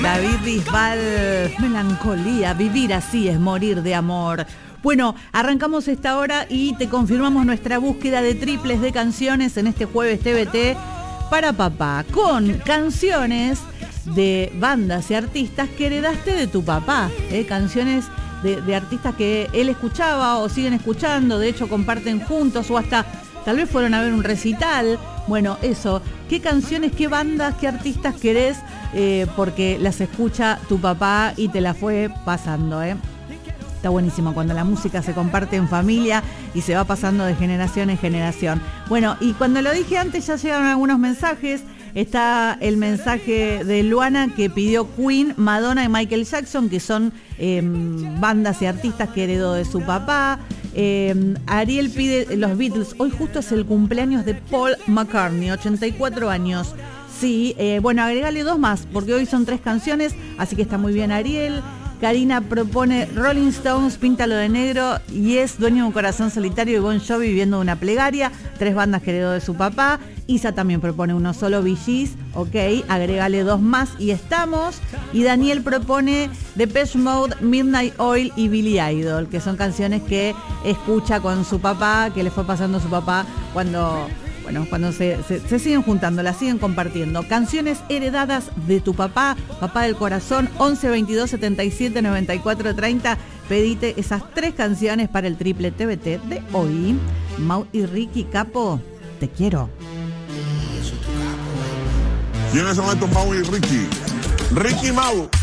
David Bisbal, melancolía, vivir así es morir de amor. Bueno, arrancamos esta hora y te confirmamos nuestra búsqueda de triples de canciones en este jueves TBT para papá, con canciones de bandas y artistas que heredaste de tu papá, canciones de artistas que él escuchaba o siguen escuchando, de hecho comparten juntos o hasta tal vez fueron a ver un recital. Bueno, eso, ¿qué canciones, qué bandas, qué artistas querés? Porque las escucha tu papá y te la fue pasando, Está buenísimo cuando la música se comparte en familia y se va pasando de generación en generación. Bueno, y cuando lo dije antes ya llegaron algunos mensajes. Está el mensaje de Luana que pidió Queen, Madonna y Michael Jackson, que son bandas y artistas que heredó de su papá. Ariel pide los Beatles. Hoy justo es el cumpleaños de Paul McCartney, 84 años. Sí, bueno, agregale 2 más, porque hoy son 3 canciones, así que está muy bien Ariel. Karina propone Rolling Stones, Píntalo de negro, y es Dueño de un corazón solitario y Bon Jovi viviendo una plegaria, 3 bandas que heredó de su papá. Isa también propone uno solo, Bee Gees, ok, agrégale 2 más y estamos. Y Daniel propone Depeche Mode, Midnight Oil y Billy Idol, que son canciones que escucha con su papá, que le fue pasando a su papá cuando se siguen juntando, las siguen compartiendo. Canciones heredadas de tu papá, papá del corazón, 11 22 77 94 30. Pedite esas 3 canciones para el triple TBT de hoy. Mau y Ricky, capo, te quiero. ¿Quiénes son estos Mau y Ricky? Ricky Mau.